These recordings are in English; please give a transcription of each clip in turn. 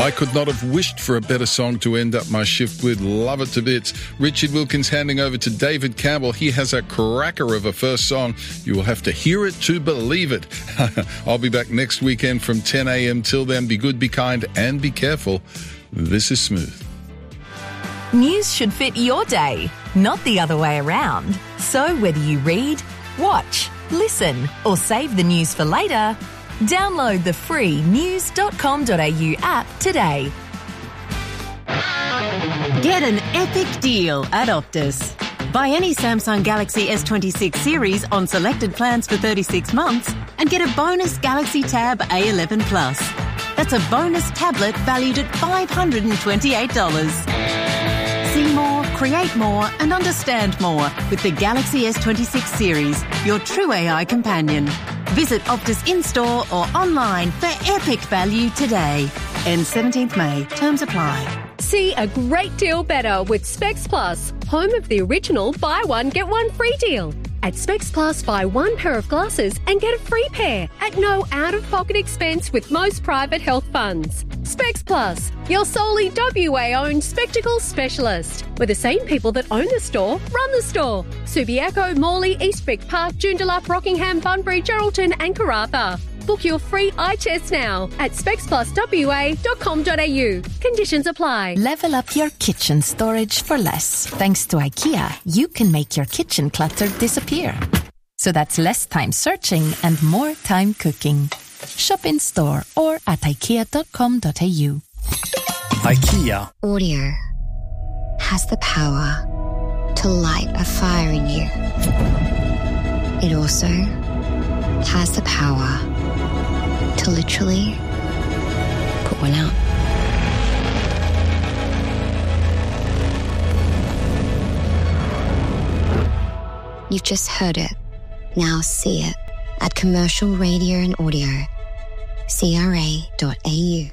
I could not have wished for a better song to end up my shift with. Love it to bits. Richard Wilkins handing over to David Campbell. He has a cracker of a first song. You will have to hear it to believe it. I'll be back next weekend from 10 a.m. Till then, be good, be kind, and be careful. This is Smooth. News should fit your day, not the other way around. So whether you read, watch, listen, or save the news for later, download the free news.com.au app today. Get an epic deal at Optus. Buy any Samsung Galaxy S26 series on selected plans for 36 months and get a bonus Galaxy Tab A11 Plus. That's a bonus tablet valued at $528. See more, create more and understand more with the Galaxy S26 series, your true AI companion. Visit Optus in-store or online for epic value today. Ends 17th May. Terms apply. See a great deal better with Specs Plus, home of the original buy one, get one free deal. At Specs Plus, buy one pair of glasses and get a free pair at no out-of-pocket expense with most private health funds. Specs Plus, your solely WA-owned spectacles specialist. With the same people that own the store, run the store. Subiaco, Morley, Eastwick Park, Joondalup, Rockingham, Bunbury, Geraldton and Karratha. Book your free eye test now at specspluswa.com.au. Conditions apply. Level up your kitchen storage for less. Thanks to IKEA, you can make your kitchen clutter disappear. So that's less time searching and more time cooking. Shop in store or at ikea.com.au. IKEA. Audio has the power to light a fire in you. It also has the power to literally put one out. You've just heard it. Now see it at Commercial Radio and Audio. CRA.au.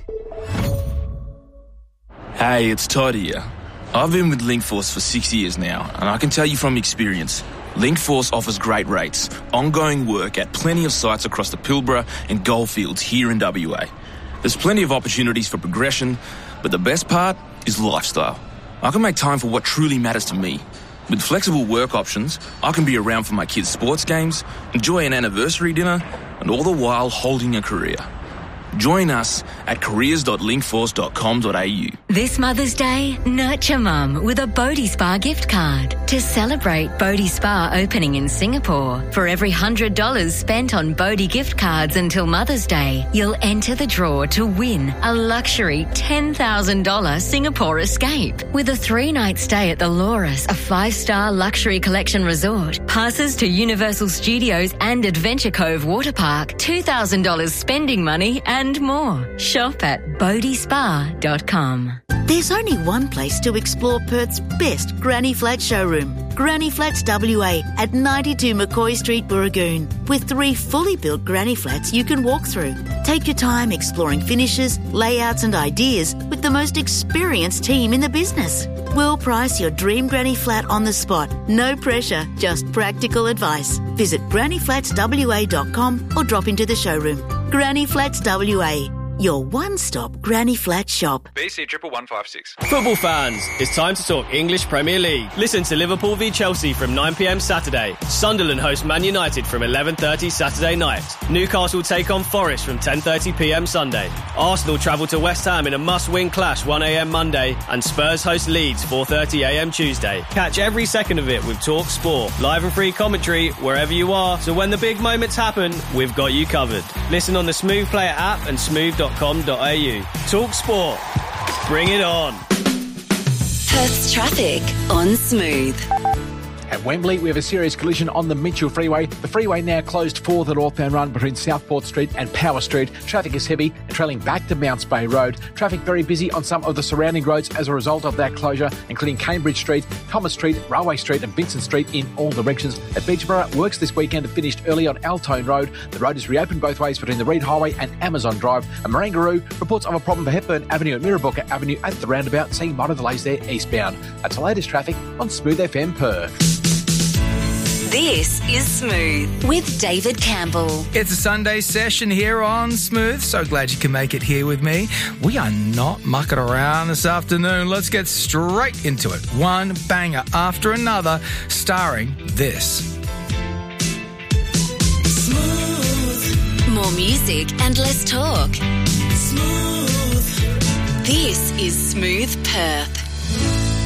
Hey, it's Todd here. I've been with Linkforce for 6 years now, and I can tell you from experience, Linkforce offers great rates, ongoing work at plenty of sites across the Pilbara and Goldfields here in WA. There's plenty of opportunities for progression, but the best part is lifestyle. I can make time for what truly matters to me. With flexible work options, I can be around for my kids' sports games, enjoy an anniversary dinner, and all the while holding a career. Join us at careers.linkforce.com.au. This Mother's Day, nurture Mum with a Bodhi Spa gift card. To celebrate Bodhi Spa opening in Singapore, for every $100 spent on Bodhi gift cards until Mother's Day, you'll enter the draw to win a luxury $10,000 Singapore escape. With a 3-night stay at the Loris, a 5-star luxury collection resort, passes to Universal Studios and Adventure Cove Water Park, $2,000 spending money and more. Shop at bodhispa.com. There's only one place to explore Perth's best Granny Flat showroom, Granny Flats WA at 92 McCoy Street, Burragoon, with 3 fully built granny flats you can walk through. Take your time exploring finishes, layouts and ideas with the most experienced team in the business. We'll price your dream granny flat on the spot. No pressure, just practical advice. Visit grannyflatswa.com or drop into the showroom. Granny Flats WA, your one-stop granny flat shop. BC 11156. Football fans, it's time to talk English Premier League. Listen to Liverpool v Chelsea from 9 p.m. Saturday. Sunderland host Man United from 11:30 Saturday night. Newcastle take on Forest from 10:30 p.m. Sunday. Arsenal travel to West Ham in a must-win clash 1 a.m. Monday, and Spurs host Leeds 4:30 a.m. Tuesday. Catch every second of it with Talk Sport. Live and free commentary wherever you are, so when the big moments happen, we've got you covered. Listen on the Smooth Player app and smooth.com.au. Talk Sport. Bring it on. Perth's traffic on Smooth. At Wembley, we have a serious collision on the Mitchell Freeway. The freeway now closed for the northbound run between Southport Street and Power Street. Traffic is heavy and trailing back to Mounts Bay Road. Traffic very busy on some of the surrounding roads as a result of that closure, including Cambridge Street, Thomas Street, Railway Street and Vincent Street in all directions. At Beechborough, works this weekend finished early on Altone Road. The road is reopened both ways between the Reed Highway and Amazon Drive. And Marangaroo reports of a problem for Hepburn Avenue and Mirrabooka Avenue at the roundabout, seeing minor delays there eastbound. That's the latest traffic on Smooth FM Perth. This is Smooth with David Campbell. It's a Sunday session here on Smooth. So glad you can make it here with me. We are not mucking around this afternoon. Let's get straight into it. One banger after another, starring this. Smooth. More music and less talk. Smooth. This is Smooth Perth.